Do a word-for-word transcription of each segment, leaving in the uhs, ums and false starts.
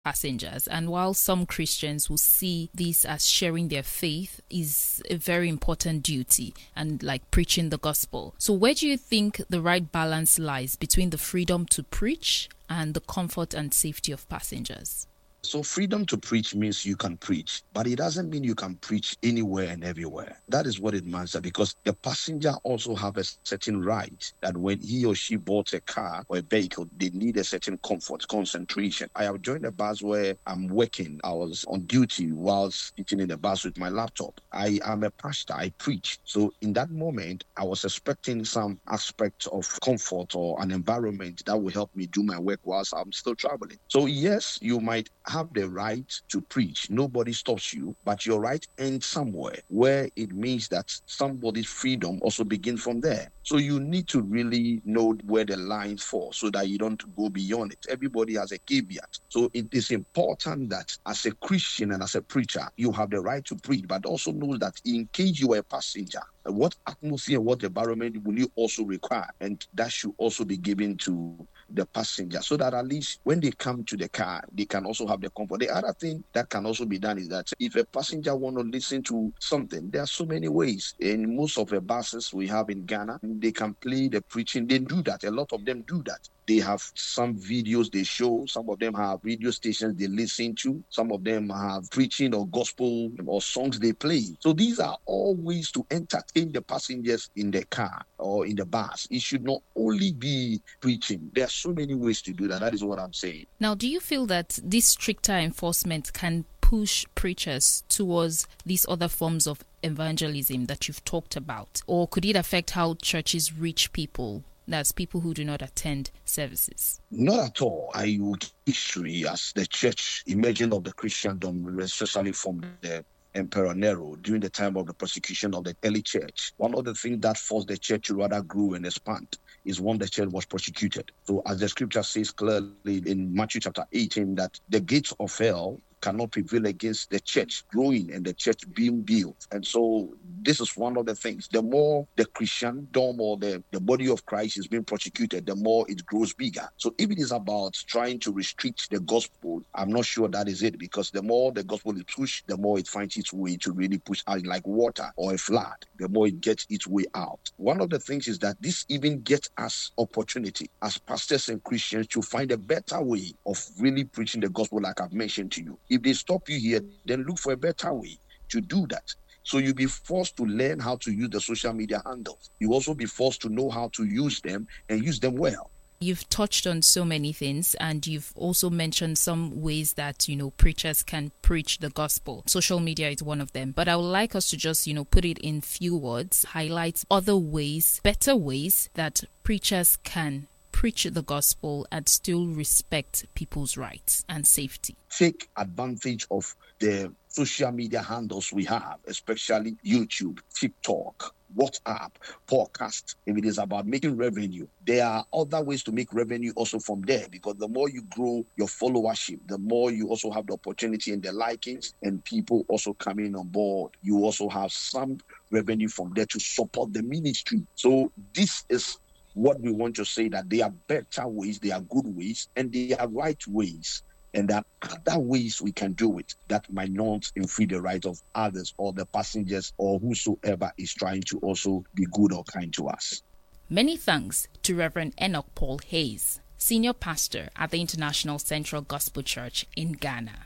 passengers. And while some Christians will see this as sharing their faith is a very important duty and like preaching the gospel. So where do you think the right balance lies between the freedom to preach and the comfort and safety of passengers? So freedom to preach means you can preach, but it doesn't mean you can preach anywhere and everywhere. That is what it means, because the passenger also have a certain right that when he or she bought a car or a vehicle, they need a certain comfort, concentration. I have joined a bus where I'm working. I was on duty whilst sitting in the bus with my laptop. I am a pastor. I preach. So in that moment, I was expecting some aspect of comfort or an environment that will help me do my work whilst I'm still traveling. So yes, you might have the right to preach. Nobody stops you, but your right ends somewhere where it means that somebody's freedom also begins from there. So you need to really know where the lines fall so that you don't go beyond it. Everybody has a caveat. So it is important that as a Christian and as a preacher, you have the right to preach, but also know that in case you are a passenger, what atmosphere, what environment will you also require? And that should also be given to the passenger so that at least when they come to the car, they can also have the comfort. The other thing that can also be done is that if a passenger want to listen to something, there are so many ways. In most of the buses we have in Ghana, they can play the preaching. They do that. A lot of them do that. They have some videos they show. Some of them have radio stations they listen to. Some of them have preaching or gospel or songs they play. So these are all ways to entertain the passengers in the car or in the bus. It should not only be preaching. There are so many ways to do that. That is what I'm saying. Now, do you feel that this stricter enforcement can push preachers towards these other forms of evangelism that you've talked about? Or could it affect how churches reach people? That's people who do not attend services. Not at all. I would history as the church emerging of the Christendom, especially from the Emperor Nero during the time of the persecution of the early church. One of the things that forced the church to rather grow and expand is when the church was persecuted. So as the scripture says clearly in Matthew chapter eighteen, that the gates of hell cannot prevail against the church growing and the church being built. And so this is one of the things. The more the Christendom or the, the body of Christ is being persecuted, the more it grows bigger. So if it is about trying to restrict the gospel, I'm not sure that is it, because the more the gospel is pushed, the more it finds its way to really push out like water or a flood, the more it gets its way out. One of the things is that this even gets us opportunity as pastors and Christians to find a better way of really preaching the gospel, like I've mentioned to you. If they stop you here, then look for a better way to do that. So you'll be forced to learn how to use the social media handles. You'll also be forced to know how to use them and use them well. You've touched on so many things, and you've also mentioned some ways that, you know, preachers can preach the gospel. Social media is one of them. But I would like us to just, you know, put it in few words, highlight other ways, better ways that preachers can preach the gospel and still respect people's rights and safety. Take advantage of the social media handles we have, especially YouTube, TikTok, WhatsApp, podcast. If it is about making revenue, there are other ways to make revenue also from there, because the more you grow your followership, the more you also have the opportunity and the likings and people also coming on board. You also have some revenue from there to support the ministry. So this is what we want to say, that there are better ways, there are good ways, and there are right ways. And there are other ways we can do it that might not infringe the rights of others or the passengers or whosoever is trying to also be good or kind to us. Many thanks to Reverend Enoch Paul Hayes, Senior Pastor at the International Central Gospel Church in Ghana.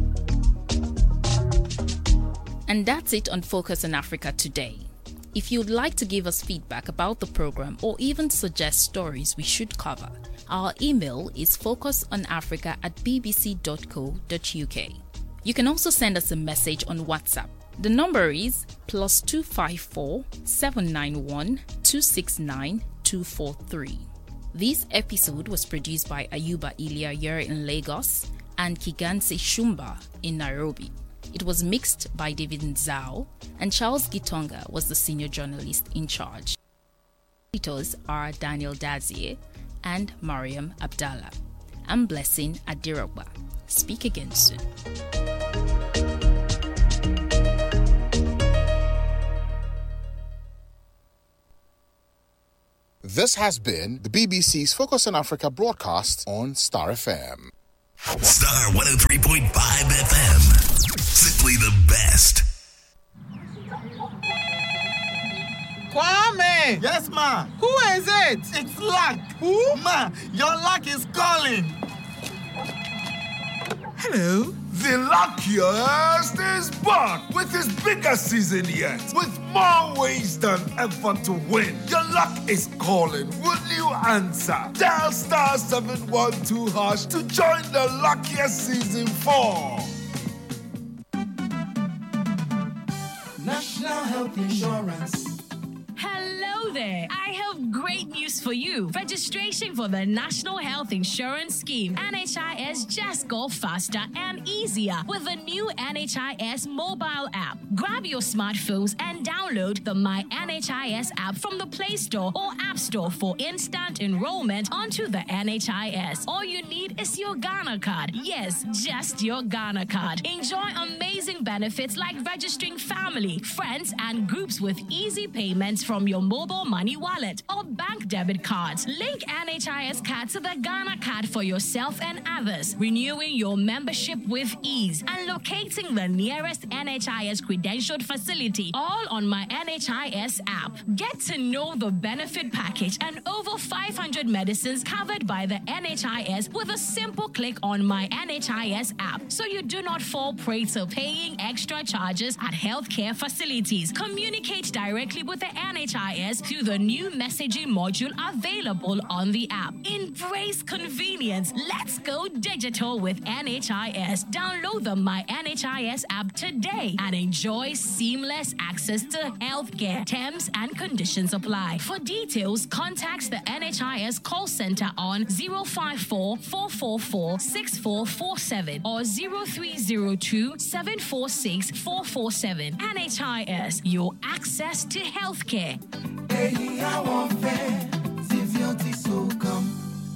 And that's it on Focus on Africa today. If you'd like to give us feedback about the program or even suggest stories we should cover, our email is focusonafrica at b b c dot co dot u k. You can also send us a message on WhatsApp. The number is plus two five four, seven nine one, two six nine, two four three. This episode was produced by Ayuba Ilia here in Lagos and Kiganse Shumba in Nairobi. It was mixed by David Nzao, and Charles Gitonga was the senior journalist in charge. Editors are Daniel Dazier and Mariam Abdallah. I'm Blessing Adirogba. Speak again soon. This has been the B B C's Focus on Africa broadcast on Star F M. Star one oh three point five F M. Simply the best. Kwame! Yes, ma. Who is it? It's Luck. Who? Ma, your luck is calling. Hello. The luckiest is back with his biggest season yet, with more ways than ever to win. Your luck is calling. Will you answer? Dial star seven one two hash to join the luckiest season four. National Health Insurance. Hello there. I have great news for you. Registration for the National Health Insurance Scheme, N H I S, just got faster and easier with the new N H I S mobile app. Grab your smartphones and download the My N H I S app from the Play Store or App Store for instant enrollment onto the N H I S. All you need is your Ghana card. Yes, just your Ghana card. Enjoy amazing benefits like registering family, friends, and groups with easy payments from your mobile money wallet or bank debit cards. Link N H I S card to the Ghana card for yourself and others, renewing your membership with ease and locating the nearest N H I S credentialed facility, all on My N H I S app. Get to know the benefit package and over five hundred medicines covered by the N H I S with a simple click on My N H I S app, so you do not fall prey to paying extra charges at healthcare facilities. Communicate directly with the N H I S through the new messaging module available on the app. Embrace convenience. Let's go digital with N H I S. Download the My N H I S app today and enjoy seamless access to healthcare. Terms and conditions apply. For details, contact the N H I S call center on zero five four, four four four, six four four seven or zero three zero two, seven four six, four four seven. N H I S, your access to healthcare. Hey, I want fair. So come.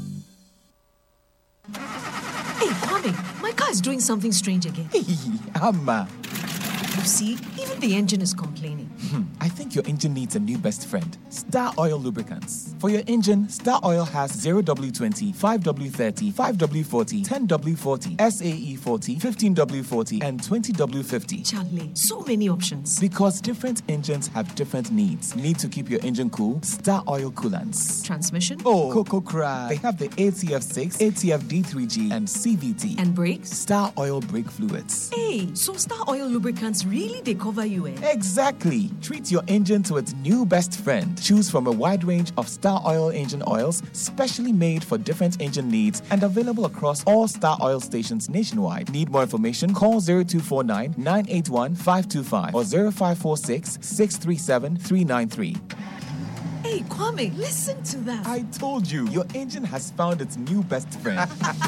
Hey, Kwame, my car is doing something strange again. Hey, Amma. You see, even the engine is complaining. Hmm, I think your engine needs a new best friend, Star Oil Lubricants. For your engine, Star Oil has zero W twenty, five W thirty, five W forty, ten W forty, S A E forty, fifteen W forty, and twenty W fifty. Charlie, so many options. Because different engines have different needs. Need to keep your engine cool? Star Oil Coolants. Transmission? Oh, Coco Cry. They have the A T F six, A T F D three G, and C V T. And brakes? Star Oil Brake Fluids. Hey, so Star Oil Lubricants really they cover you, eh? Exactly. Treat your engine to its new best friend. Choose from a wide range of Star Oil engine oils, specially made for different engine needs and available across all Star Oil stations nationwide. Need more information? Call zero two four nine, nine eight one, five two five or zero five four six, six three seven, three nine three. Hey, Kwame, listen to that. I told you, your engine has found its new best friend.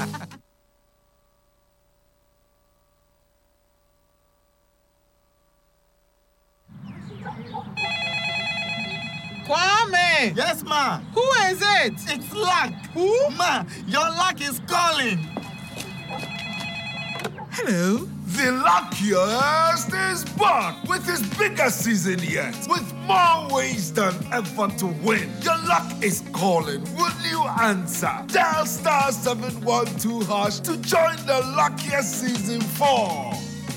Kwame! Yes, ma. Who is it? It's Luck. Who? Ma, your luck is calling. Hello. The luckiest is back with his biggest season yet, with more ways than ever to win. Your luck is calling. Will you answer? Dial star seven one two hash to join the luckiest season four.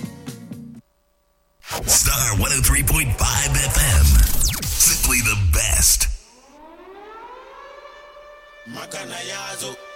Star one oh three point five F M. Simply the best. Makanayazo.